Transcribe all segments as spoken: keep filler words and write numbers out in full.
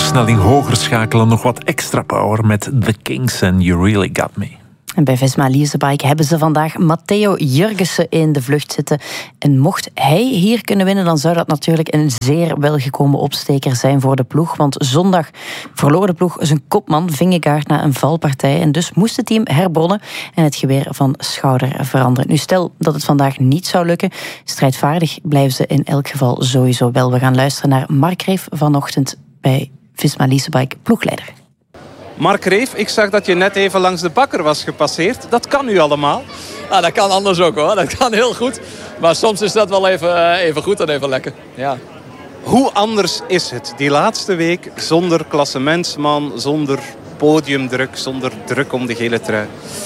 versnelling hoger schakelen, nog wat extra power met The Kings en You Really Got Me. En bij Visma Leasebike hebben ze vandaag Matteo Jurgensen in de vlucht zitten. En mocht hij hier kunnen winnen, dan zou dat natuurlijk een zeer welgekomen opsteker zijn voor de ploeg. Want zondag verloor de ploeg zijn kopman Vingegaard na een valpartij. En dus moest het team herbonnen en het geweer van schouder veranderen. Nu, stel dat het vandaag niet zou lukken, strijdvaardig blijven ze in elk geval sowieso wel. We gaan luisteren naar Mark Reef vanochtend bij Visma Leasebike ploegleider. Mark Reef, ik zag dat je net even langs de bakker was gepasseerd. Dat kan nu allemaal. Ah, dat kan anders ook hoor, dat kan heel goed. Maar soms is dat wel even, even goed en even lekker. Ja. Hoe anders is het die laatste week zonder klassementsman, zonder podiumdruk, zonder druk om de gele trui?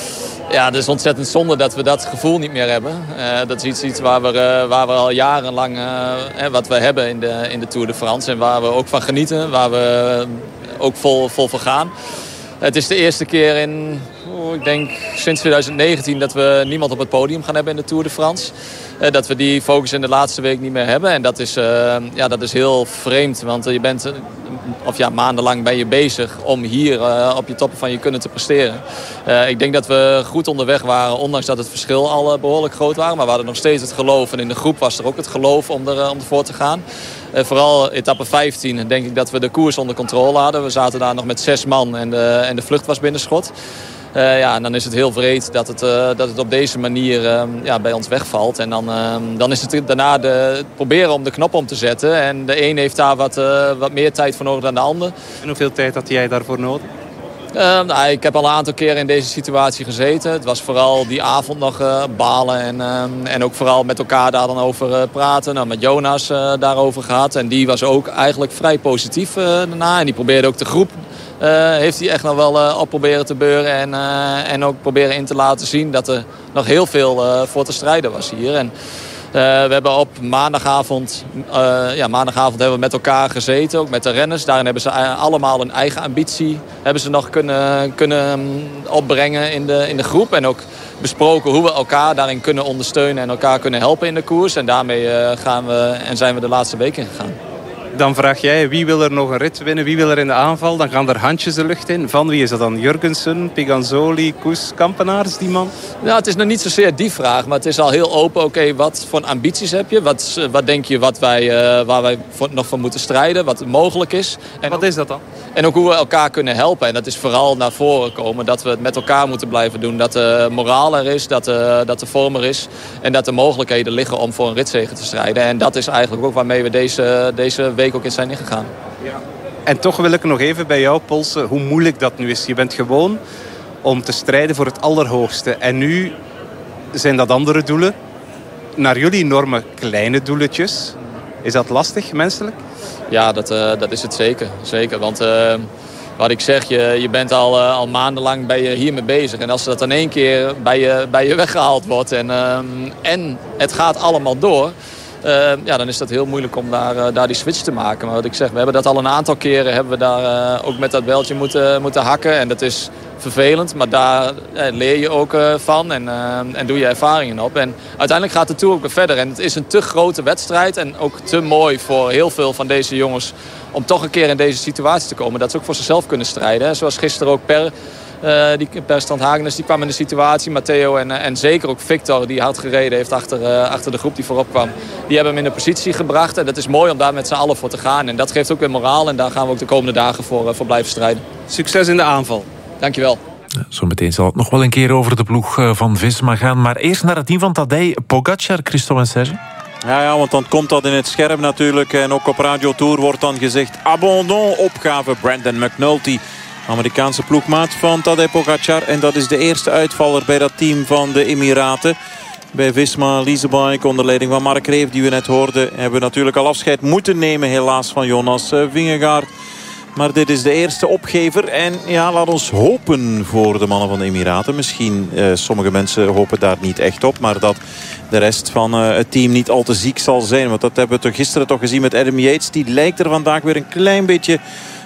Ja, het is ontzettend zonde dat we dat gevoel niet meer hebben. Uh, dat is iets, iets waar, we, uh, waar we al jarenlang uh, wat we hebben in de, in de Tour de France. En waar we ook van genieten, waar we ook vol, vol voor gaan. Het is de eerste keer in, oh, ik denk sinds twintig negentien... dat we niemand op het podium gaan hebben in de Tour de France. Uh, dat we die focus in de laatste week niet meer hebben. En dat is, uh, ja, dat is heel vreemd, want je bent... Uh, of ja, maandenlang ben je bezig om hier uh, op je toppen van je kunnen te presteren. Uh, ik denk dat we goed onderweg waren, ondanks dat het verschil al uh, behoorlijk groot was. Maar we hadden nog steeds het geloof. En in de groep was er ook het geloof om, er, uh, om ervoor te gaan. Uh, vooral etappe vijftien denk ik dat we de koers onder controle hadden. We zaten daar nog met zes man en de, en de vlucht was binnen schot. Uh, ja, en dan is het heel vreed dat het, uh, dat het op deze manier uh, ja, bij ons wegvalt. En dan, uh, dan is het daarna de, proberen om de knop om te zetten. En de een heeft daar wat, uh, wat meer tijd voor nodig dan de ander. En hoeveel tijd had jij daarvoor nodig? Uh, nou, ik heb al een aantal keren in deze situatie gezeten. Het was vooral die avond nog uh, balen. En, uh, en ook vooral met elkaar daar dan over uh, praten. Nou, met Jonas uh, daarover gehad. En die was ook eigenlijk vrij positief uh, daarna. En die probeerde ook de groep... Uh, heeft hij echt nog wel uh, op proberen te beuren. En, uh, en ook proberen in te laten zien dat er nog heel veel uh, voor te strijden was hier. En, uh, we hebben op maandagavond, uh, ja, maandagavond hebben we met elkaar gezeten. Ook met de renners. Daarin hebben ze allemaal een eigen ambitie. Hebben ze nog kunnen, kunnen opbrengen in de, in de groep. En ook besproken hoe we elkaar daarin kunnen ondersteunen. En elkaar kunnen helpen in de koers. En daarmee uh, gaan we, en zijn we de laatste week ingegaan. Dan vraag jij, wie wil er nog een rit winnen? Wie wil er in de aanval? Dan gaan er handjes de lucht in. Van wie is dat dan? Jurgensen, Piganzoli, Koes, Kampenaars, die man? Nou, het is nog niet zozeer die vraag, maar het is al heel open. Oké, okay, wat voor ambities heb je? Wat, wat denk je wat wij, uh, waar wij voor, nog voor moeten strijden? Wat mogelijk is? En wat ook, is dat dan? En ook hoe we elkaar kunnen helpen. En dat is vooral naar voren komen. Dat we het met elkaar moeten blijven doen. Dat de moraal er is, dat de, dat de vorm er is. En dat de mogelijkheden liggen om voor een ritzege te strijden. En dat is eigenlijk ook waarmee we deze, deze week ook in zijn ingegaan. Ja. En toch wil ik nog even bij jou polsen hoe moeilijk dat nu is. Je bent gewoon om te strijden voor het allerhoogste. En nu zijn dat andere doelen. Naar jullie enorme kleine doeletjes. Is dat lastig, menselijk? Ja, dat, uh, dat is het zeker. zeker. Want uh, wat ik zeg, je, je bent al, uh, al maandenlang ben je hiermee bezig. En als dat in één keer bij je, bij je weggehaald wordt en, uh, en het gaat allemaal door... Uh, ja, dan is dat heel moeilijk om daar, uh, daar die switch te maken. Maar wat ik zeg, we hebben dat al een aantal keren... hebben we daar uh, ook met dat beltje moeten, moeten hakken. En dat is vervelend, maar daar uh, leer je ook uh, van en, uh, en doe je ervaringen op. En uiteindelijk gaat de Tour ook weer verder. En het is een te grote wedstrijd en ook te mooi voor heel veel van deze jongens... om toch een keer in deze situatie te komen. Dat ze ook voor zichzelf kunnen strijden. Hè. Zoals gisteren ook Per... Uh, die Per Strandhagenes, die kwam in de situatie. Matteo en, uh, en zeker ook Victor, die hard gereden heeft achter, uh, achter de groep die voorop kwam. Die hebben hem in de positie gebracht. En dat is mooi om daar met z'n allen voor te gaan. En dat geeft ook weer moraal. En daar gaan we ook de komende dagen voor, uh, voor blijven strijden. Succes in de aanval. Dankjewel. Zometeen zal het nog wel een keer over de ploeg van Visma gaan. Maar eerst naar het team van Tadej Pogacar, Christophe en Serge. Ja, ja, want dan komt dat in het scherm natuurlijk. En ook op Radio Tour wordt dan gezegd... abandon, opgave Brandon McNulty. Amerikaanse ploegmaat van Tadej Pogacar. En dat is de eerste uitvaller bij dat team van de Emiraten. Bij Visma Leasebike onder leiding van Mark Reef, die we net hoorden... hebben we natuurlijk al afscheid moeten nemen helaas van Jonas Vingegaard. Maar dit is de eerste opgever. En ja, laat ons hopen voor de mannen van de Emiraten. Misschien, uh, sommige mensen hopen daar niet echt op. Maar dat de rest van uh, het team niet al te ziek zal zijn. Want dat hebben we toch gisteren toch gezien met Adam Yates. Die lijkt er vandaag weer een klein beetje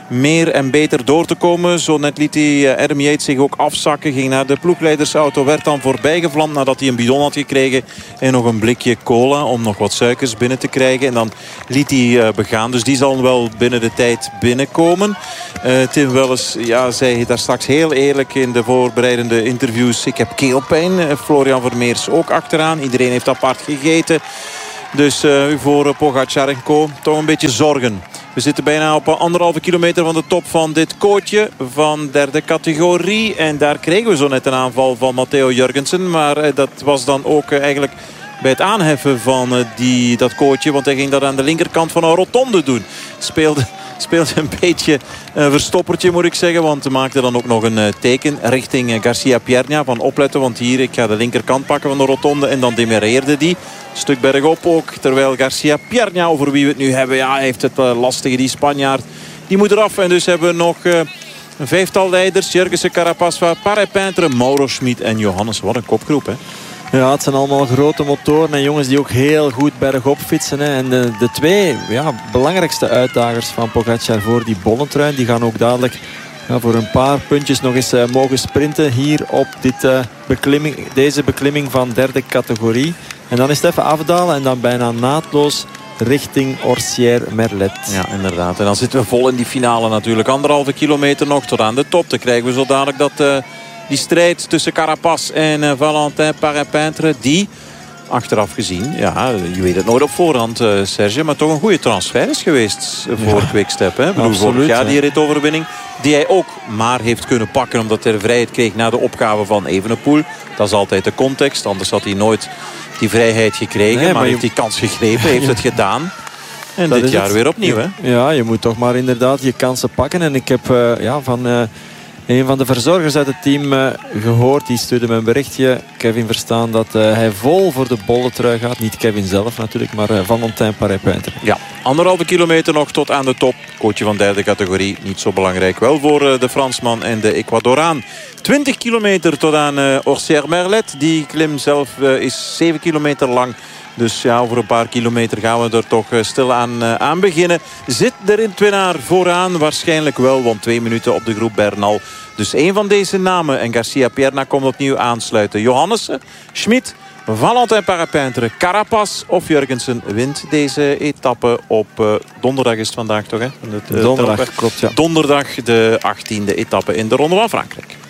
meer en beter door te komen. Zo net liet hij Adam Yates zich ook afzakken. Ging naar de ploegleidersauto. Werd dan voorbijgevlamd nadat hij een bidon had gekregen. En nog een blikje cola om nog wat suikers binnen te krijgen. En dan liet hij begaan. Dus die zal wel binnen de tijd binnenkomen. Uh, Tim Welles ja, zei daar straks heel eerlijk in de voorbereidende interviews. Ik heb keelpijn. Uh, Florian Vermeers ook achteraan. Iedereen heeft apart gegeten. Dus uh, voor Pogacar en co. Toch een beetje zorgen. We zitten bijna op anderhalve kilometer van de top van dit kootje van derde categorie. En daar kregen we zo net een aanval van Matteo Jurgensen. Maar uh, dat was dan ook uh, eigenlijk bij het aanheffen van uh, die, dat kootje. Want hij ging dat aan de linkerkant van een rotonde doen. Speelde, speelde een beetje een verstoppertje moet ik zeggen. Want hij maakte dan ook nog een uh, teken richting uh, Garcia Pierna. Van opletten, want hier ik ga de linkerkant pakken van de rotonde. En dan demereerde die. Een stuk bergop ook. Terwijl Garcia Pierna, over wie we het nu hebben. Ja, hij heeft het uh, lastige, die Spanjaard. Die moet eraf. En dus hebben we nog uh, een vijftal leiders. Jurgensen, Carapaz, Parepintre, Mauro Schmid en Johannes. Wat een kopgroep, hè. Ja, het zijn allemaal grote motoren en jongens die ook heel goed bergop fietsen. Hè. En de, de twee ja, belangrijkste uitdagers van Pogacar voor die bollentrui, die gaan ook dadelijk ja, voor een paar puntjes nog eens uh, mogen sprinten hier op dit, uh, beklimming, deze beklimming van derde categorie. En dan is het even afdalen en dan bijna naadloos richting Orsières-Merlet. Ja, inderdaad. En dan zitten we vol in die finale natuurlijk. Anderhalve kilometer nog tot aan de top. Dan krijgen we zo dadelijk dat... Uh, Die strijd tussen Carapaz en uh, Valentin Parepintre. Die, achteraf gezien, ja, je weet het nooit op voorhand, uh, Serge, maar toch een goede transfer is geweest voor ja. Quickstep. Hè? Bedoel, vorig jaar die ritoverwinning, die hij ook maar heeft kunnen pakken omdat hij de vrijheid kreeg na de opgave van Evenepoel. Dat is altijd de context, anders had hij nooit die vrijheid gekregen. Nee, maar, maar heeft je... die kans gegrepen, heeft het gedaan. En dat dit jaar het. weer opnieuw. Hè? Ja, je moet toch maar inderdaad je kansen pakken. En ik heb uh, ja, van... Uh, Een van de verzorgers uit het team uh, gehoord, die stuurde me een berichtje, Kevin Verstaan, dat uh, hij vol voor de bolletrui gaat. Niet Kevin zelf natuurlijk, maar uh, Valentin Parepintre. Ja, anderhalve kilometer nog tot aan de top. Coachje van derde categorie, niet zo belangrijk. Wel voor uh, de Fransman en de Ecuadoraan. twintig kilometer tot aan uh, Orsières-Merlet. Die klim zelf uh, is zeven kilometer lang. Dus ja, over een paar kilometer gaan we er toch stilaan uh, aan beginnen. Zit er in winnaar vooraan? Waarschijnlijk wel, want twee minuten op de groep Bernal. Dus één van deze namen. En Garcia Pierna komt opnieuw aansluiten. Johannessen, Schmid, Valentin Parepintre, Carapaz of Jurgensen wint deze etappe op uh, donderdag is het vandaag toch? Hè? Het, uh, donderdag, klopt ja. Donderdag de achttiende etappe in de Ronde van Frankrijk.